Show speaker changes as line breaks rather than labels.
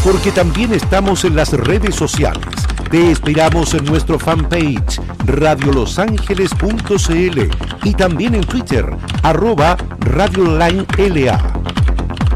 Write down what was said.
porque también estamos en las redes sociales. Te esperamos en nuestro fanpage radiolosangeles.cl y también en Twitter, @RadioLineLA.